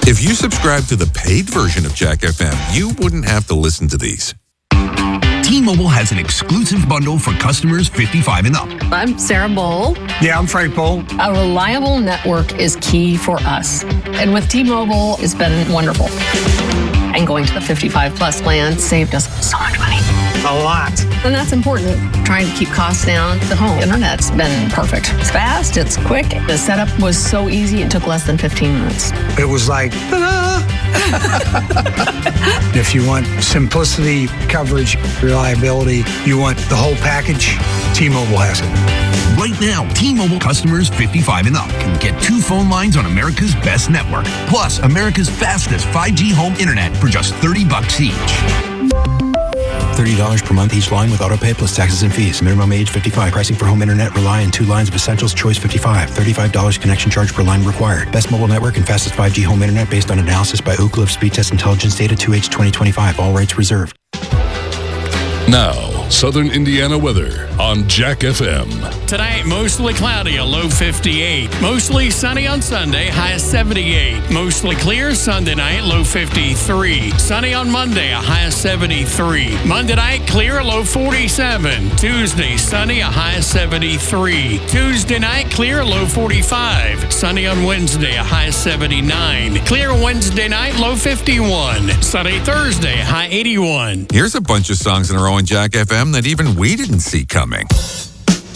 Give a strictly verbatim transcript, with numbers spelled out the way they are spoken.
If you subscribe to the paid version of Jack F M, you wouldn't have to listen to these. T-Mobile has an exclusive bundle for customers fifty-five and up. I'm Sarah Bowl. Yeah, I'm Frank Bowl. A reliable network is key for us. And with T-Mobile, it's been wonderful. And going to the fifty-five plus plan saved us so much money. A lot. And that's important. Trying to keep costs down. The home internet's been perfect. It's fast, it's quick. The setup was so easy, it took less than fifteen minutes. It was like, ta-da! If you want simplicity, coverage, reliability, you want the whole package, T-Mobile has it. Right now, T-Mobile customers fifty-five and up can get two phone lines on America's best network, plus America's fastest five G home internet for just thirty bucks each. thirty dollars per month each line with autopay plus taxes and fees. Minimum age fifty-five. Pricing for home internet rely on two lines of essentials. Choice fifty-five. thirty-five dollars connection charge per line required. Best mobile network and fastest five G home internet based on analysis by Ookla of Speed Test Intelligence Data two H twenty twenty-five. All rights reserved. Now, Southern Indiana weather on Jack F M. Tonight, mostly cloudy, a low fifty-eight. Mostly sunny on Sunday, high seventy-eight. Mostly clear Sunday night, low fifty-three. Sunny on Monday, a high seventy-three. Monday night, clear, a low forty-seven. Tuesday, sunny, a high seventy-three. Tuesday night, clear, a low forty-five. Sunny on Wednesday, a high seventy-nine. Clear Wednesday night, low fifty-one. Sunny Thursday, high eighty-one. Here's a bunch of songs in a row on Jack F M that even we didn't see coming.